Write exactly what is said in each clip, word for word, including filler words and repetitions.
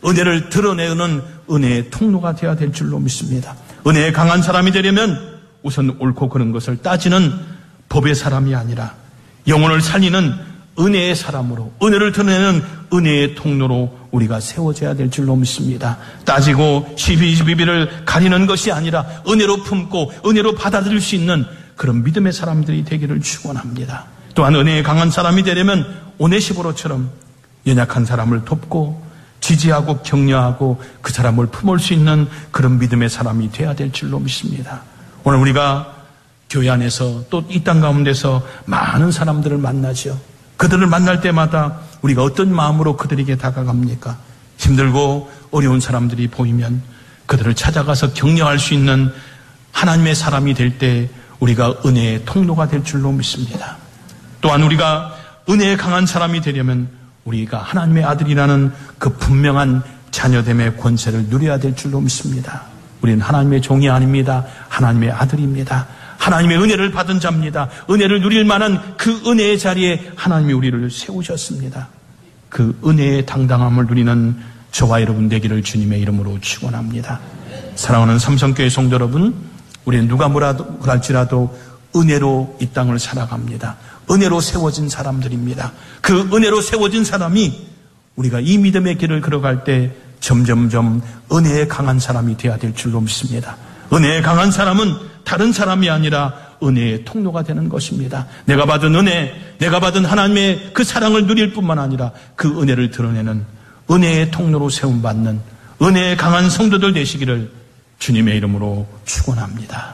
은혜를 드러내는 은혜의 통로가 되어야 될 줄로 믿습니다. 은혜에 강한 사람이 되려면 우선 옳고 그른 것을 따지는 법의 사람이 아니라 영혼을 살리는 은혜의 사람으로, 은혜를 드러내는 은혜의 통로로 우리가 세워져야 될 줄로 믿습니다. 따지고 시비시비를 가리는 것이 아니라 은혜로 품고 은혜로 받아들일 수 있는 그런 믿음의 사람들이 되기를 축원합니다. 또한 은혜에 강한 사람이 되려면 오네시보로처럼 연약한 사람을 돕고 지지하고 격려하고 그 사람을 품을 수 있는 그런 믿음의 사람이 되어야 될 줄로 믿습니다. 오늘 우리가 교회 안에서 또 이 땅 가운데서 많은 사람들을 만나죠. 그들을 만날 때마다 우리가 어떤 마음으로 그들에게 다가갑니까? 힘들고 어려운 사람들이 보이면 그들을 찾아가서 격려할 수 있는 하나님의 사람이 될 때 우리가 은혜의 통로가 될 줄로 믿습니다. 또한 우리가 은혜에 강한 사람이 되려면 우리가 하나님의 아들이라는 그 분명한 자녀됨의 권세를 누려야 될 줄로 믿습니다. 우리는 하나님의 종이 아닙니다. 하나님의 아들입니다. 하나님의 은혜를 받은 자입니다. 은혜를 누릴 만한 그 은혜의 자리에 하나님이 우리를 세우셨습니다. 그 은혜의 당당함을 누리는 저와 여러분 되기를 주님의 이름으로 축원합니다. 사랑하는 삼성교회 성도 여러분, 우리는 누가 뭐라도 그럴지라도 은혜로 이 땅을 살아갑니다. 은혜로 세워진 사람들입니다. 그 은혜로 세워진 사람이 우리가 이 믿음의 길을 걸어갈 때 점점점 은혜에 강한 사람이 되어야 될 줄로 믿습니다. 은혜에 강한 사람은 다른 사람이 아니라 은혜의 통로가 되는 것입니다. 내가 받은 은혜, 내가 받은 하나님의 그 사랑을 누릴 뿐만 아니라 그 은혜를 드러내는 은혜의 통로로 세움받는 은혜에 강한 성도들 되시기를 주님의 이름으로 축원합니다.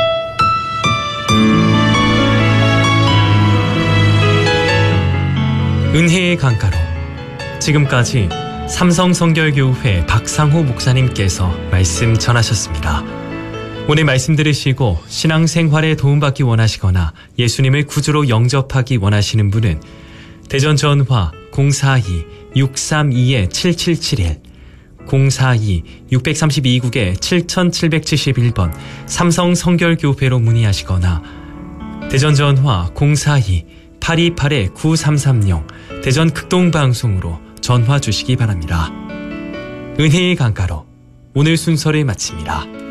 은혜의 강가로 지금까지 삼성성결교회 박상호 목사님께서 말씀 전하셨습니다. 오늘 말씀 들으시고 신앙생활에 도움받기 원하시거나 예수님을 구주로 영접하기 원하시는 분은 대전 전화 공사이 육삼이 칠칠칠일 공사이 육삼이 국에 칠칠칠칠 번 삼성성결교회로 문의하시거나 대전 전화 공사이 팔이팔 구삼삼공 대전 극동방송으로 전화 주시기 바랍니다. 은혜의 강가로 오늘 순서를 마칩니다.